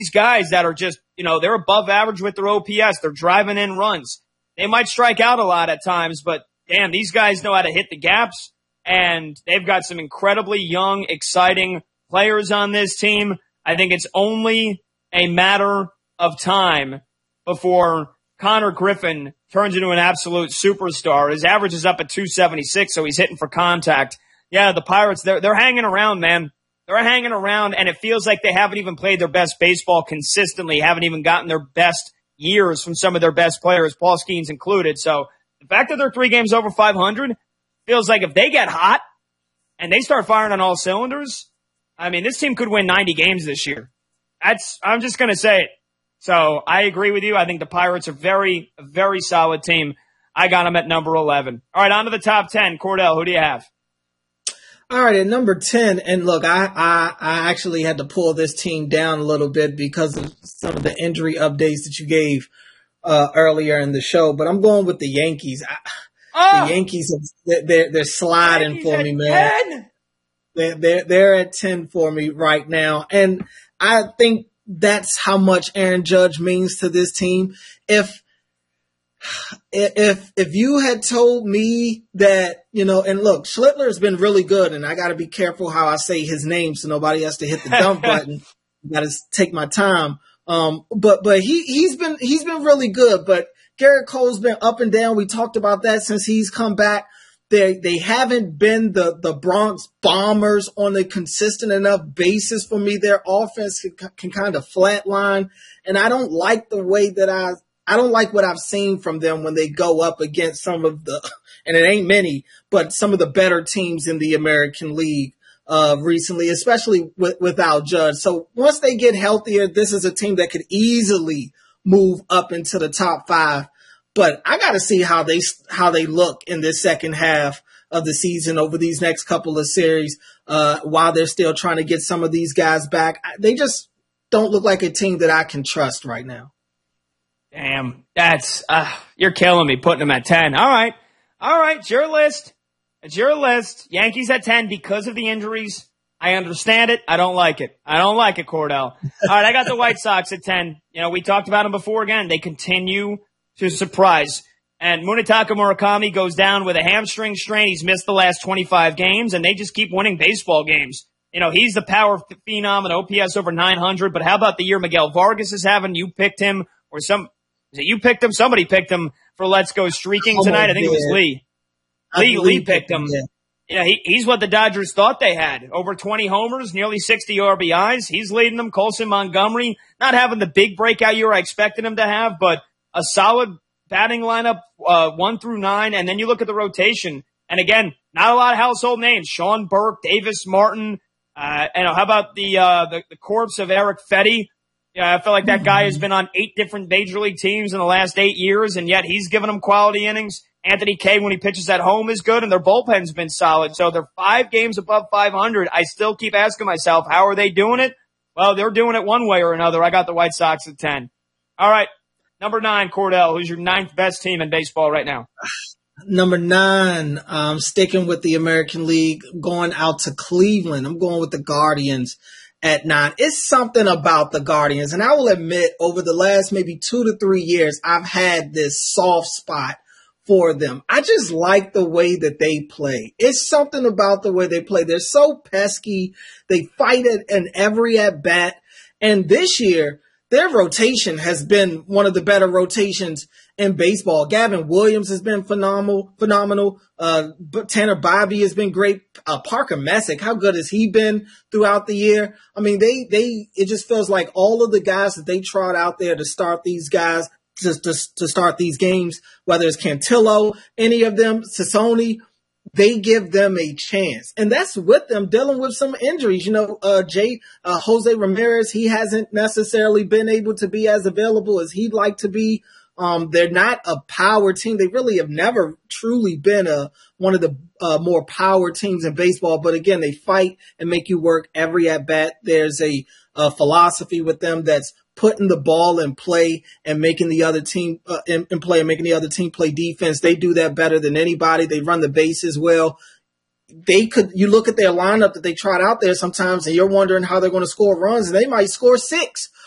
these guys that are just, they're above average with their OPS. They're driving in runs. They might strike out a lot at times, but damn, these guys know how to hit the gaps, and they've got some incredibly young, exciting players on this team. I think it's only a matter of time before Connor Griffin turns into an absolute superstar. His average is up at 276, so he's hitting for contact. Yeah, the Pirates, they're hanging around, man. They're hanging around, and it feels like they haven't even played their best baseball consistently, haven't even gotten their best years from some of their best players, Paul Skeens included. So the fact that they're 3 games over 500 feels like if they get hot and they start firing on all cylinders, I mean, this team could win 90 games this year. I'm just going to say it. So I agree with you. I think the Pirates are a very solid team. I got them at number 11. All right, on to the top 10. Cordell, who do you have? All right, at number 10, and look, I actually had to pull this team down a little bit because of some of the injury updates that you gave earlier in the show, but I'm going with the Yankees. The Yankees, they're sliding Yankees for me, man. 10? They're at 10 for me right now, and I think that's how much Aaron Judge means to this team. If you had told me that, and look, Schlittler has been really good, and I got to be careful how I say his name so nobody has to hit the dump button. Got to take my time. But he's been really good. But Garrett Cole's been up and down. We talked about that since he's come back. They haven't been the Bronx Bombers on a consistent enough basis for me. Their offense can kind of flatline, and I don't like the way that I don't like what I've seen from them when they go up against some of the, and it ain't many, but some of the better teams in the American League recently, especially without Judge. So once they get healthier, this is a team that could easily move up into the top 5. But I got to see how they look in this second half of the season over these next couple of series while they're still trying to get some of these guys back. They just don't look like a team that I can trust right now. Damn, that's you're killing me putting them at 10. All right, it's your list. Yankees at 10 because of the injuries. I understand it. I don't like it, Cordell. All right, I got the White Sox at 10. We talked about them before. Again, they continue to surprise. And Munetaka Murakami goes down with a hamstring strain. He's missed the last 25 games, and they just keep winning baseball games. He's the power phenom and OPS over 900, but how about the year Miguel Vargas is having? You picked him, or you picked him? Somebody picked him for Let's Go Streaking tonight. I think it was Lee. Lee picked him. Yeah. He's what the Dodgers thought they had. Over 20 homers, nearly 60 RBIs. He's leading them. Colson Montgomery, not having the big breakout year I expected him to have, but a solid batting lineup, 1 through 9. And then you look at the rotation. And again, not a lot of household names. Sean Burke, Davis Martin. And how about the corpse of Eric Fetty? Yeah, I feel like that guy has been on 8 different major league teams in the last 8 years, and yet he's given them quality innings. Anthony Kay, when he pitches at home, is good, and their bullpen's been solid. So they're 5 games above 500. I still keep asking myself, how are they doing it? Well, they're doing it one way or another. I got the White Sox at 10. All right, number 9, Cordell. Who's your 9th best team in baseball right now? Number 9, sticking with the American League, going out to Cleveland. I'm going with the Guardians at 9. It's something about the Guardians, and I will admit over the last maybe 2 to 3 years, I've had this soft spot for them. I just like the way that they play. It's something about the way they play. They're so pesky. They fight it in every at bat. And this year, their rotation has been one of the better rotations in baseball. Gavin Williams has been phenomenal. Tanner Bobby has been great. Parker Messick, how good has he been throughout the year? I mean, it just feels like all of the guys that they trot out there to start these guys, to start these games, whether it's Cantillo, any of them, Sassoni, they give them a chance. And that's with them dealing with some injuries. Jose Ramirez, he hasn't necessarily been able to be as available as he'd like to be. They're not a power team. They really have never truly been one of the more power teams in baseball. But again, they fight and make you work every at bat. There's a philosophy with them that's putting the ball in play and making the other team in play and making the other team play defense. They do that better than anybody. They run the bases well. You look at their lineup that they trot out there sometimes and you're wondering how they're going to score runs, and they might score 6